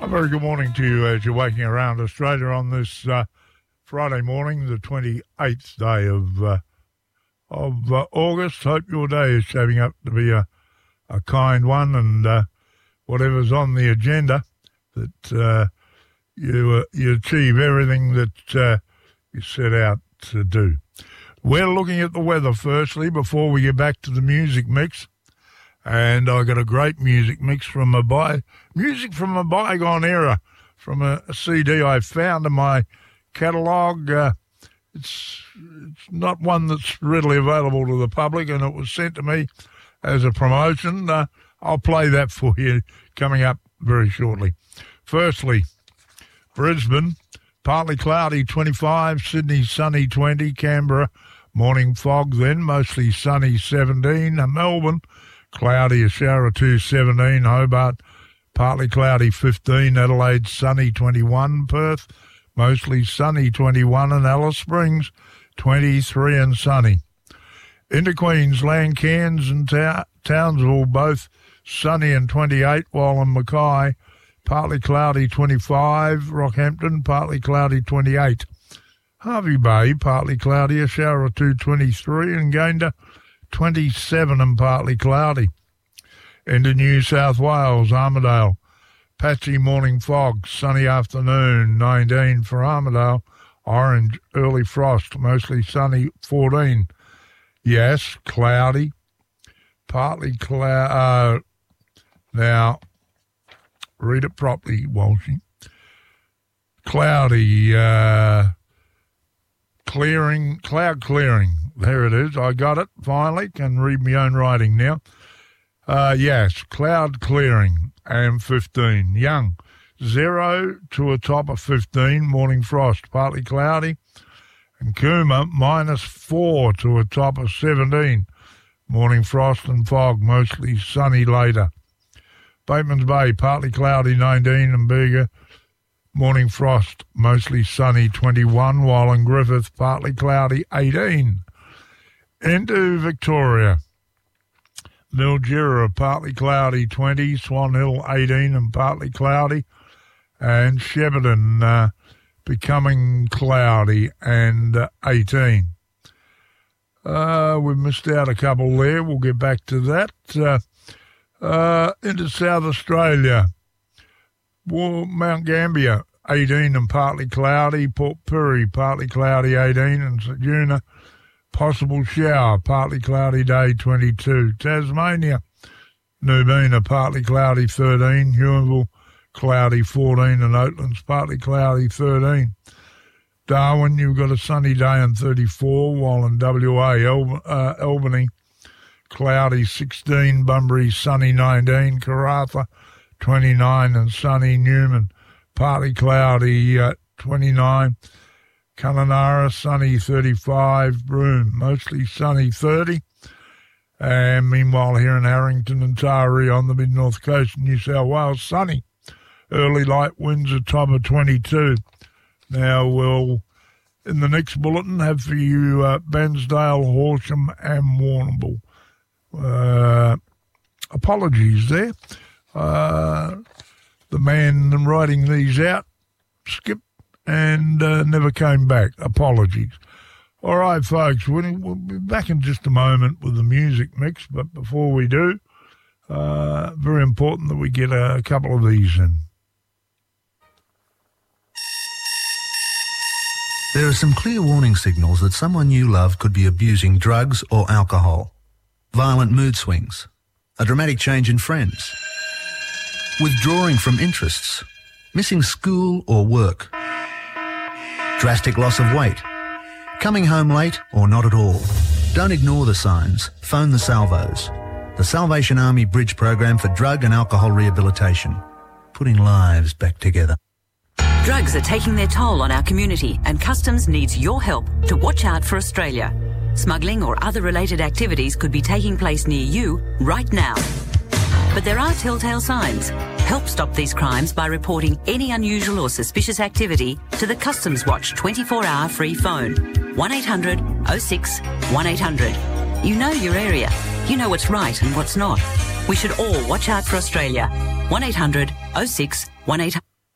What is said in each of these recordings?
very good morning to you as you're waking around Australia on this Friday morning, the 28th day of August. Hope your day is shaping up to be a kind one, and whatever's on the agenda, that you achieve everything that you set out to do. We're looking at the weather firstly before we get back to the music mix. And I got a great music mix from a bygone era, from a CD I found in my catalogue. It's not one that's readily available to the public, and it was sent to me as a promotion. I'll play that for you coming up very shortly. Firstly, Brisbane, partly cloudy 25, Sydney sunny 20, Canberra morning fog then, mostly sunny 17, Melbourne cloudy, a shower or two 17, Hobart partly cloudy 15, Adelaide sunny 21, Perth mostly sunny 21, and Alice Springs 23 and sunny. Into Queensland, Cairns and Townsville both sunny and 28, while in Mackay partly cloudy 25, Rockhampton partly cloudy 28. Hervey Bay partly cloudy, a shower or two 23, and Gayndah 27 and partly cloudy. Into New South Wales, Armidale, patchy morning fog, sunny afternoon 19 for Armidale, orange early frost, mostly sunny 14. Yes, cloudy, partly cloud. Now, read it properly, Walshy. Cloudy, cloud clearing. There it is. I got it, finally. Can read my own writing now. Yes, cloud clearing and 15. Young, 0 to a top of 15. Morning frost, partly cloudy. And Cooma, -4 to a top of 17. Morning frost and fog, mostly sunny later. Bateman's Bay, partly cloudy 19. And Bega, morning frost, mostly sunny 21. While in Griffith, partly cloudy 18. Into Victoria, Mildura partly cloudy 20, Swan Hill 18 and partly cloudy, and Shepparton becoming cloudy and 18. We've missed out a couple there. We'll get back to that. Into South Australia, Mount Gambier 18 and partly cloudy, Port Pirie partly cloudy 18, and Ceduna possible shower, partly cloudy day 22. Tasmania, Nubina partly cloudy 13, Huonville cloudy 14, and Oatlands partly cloudy 13. Darwin, you've got a sunny day and 34, while in WA, Albany cloudy 16, Bunbury sunny 19, Karratha 29 and sunny, Newman partly cloudy 29, Kununurra sunny 35, Broome mostly sunny 30, and meanwhile here in Harrington and Taree on the mid-north coast of New South Wales, sunny. Early light winds a top of 22. Now we'll, in the next bulletin, have for you Bairnsdale, Horsham and Warrnambool. Apologies there. The man writing these out skipped and never came back. Apologies. All right, folks, we'll be back in just a moment with the music mix, but before we do, very important that we get a couple of these in. There are some clear warning signals that someone you love could be abusing drugs or alcohol. Violent mood swings, a dramatic change in friends, withdrawing from interests, missing school or work, drastic loss of weight, coming home late or not at all. Don't ignore the signs. Phone the Salvos, the Salvation Army Bridge Program for Drug and Alcohol Rehabilitation, putting lives back together. Drugs are taking their toll on our community, and Customs needs your help to watch out for Australia. Smuggling or other related activities could be taking place near you right now. But there are telltale signs. Help stop these crimes by reporting any unusual or suspicious activity to the Customs Watch 24-hour free phone. 1800 06 1800. You know your area. You know what's right and what's not. We should all watch out for Australia. 1800 06 1800.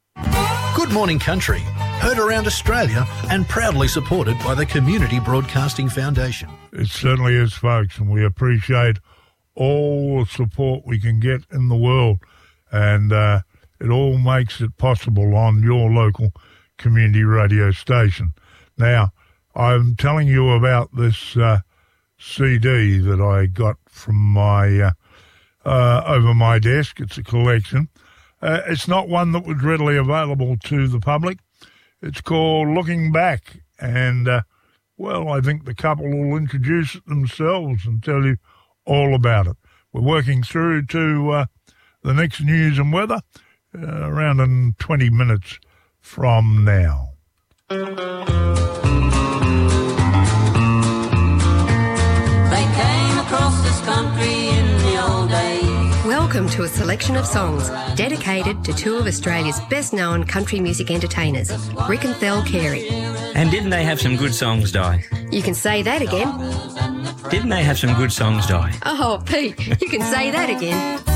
Good Morning Country, heard around Australia and proudly supported by the Community Broadcasting Foundation. It certainly is, folks, and we appreciate all the support we can get in the world, and it all makes it possible on your local community radio station. Now, I'm telling you about this CD that I got from my over my desk. It's a collection. It's not one that was readily available to the public. It's called Looking Back, and well, I think the couple will introduce it themselves and tell you all about it. We're working through to the next news and weather around in 20 minutes from now. They came across this country in the old days. Welcome to a selection of songs dedicated to two of Australia's best-known country music entertainers, Rick and Thel Carey. And didn't they have some good songs, Di? You can say that again. Didn't they have some good songs, Di? Oh, Pete, you can say that again.